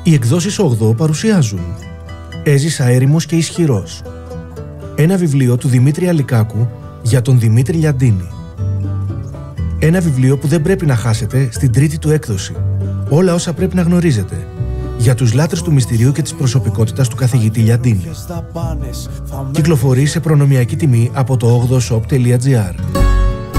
Οι εκδόσεις 8 παρουσιάζουν «Έζησα έρημος και ισχυρός». Ένα βιβλίο του Δημήτρη Αλικάκου για τον Δημήτρη Λιαντίνη. Ένα βιβλίο που δεν πρέπει να χάσετε στην τρίτη του έκδοση. Όλα όσα πρέπει να γνωρίζετε για τους λάτρες του μυστηρίου και της προσωπικότητας του καθηγητή Λιαντίνη. Κυκλοφορεί σε προνομιακή τιμή από το 8shop.gr.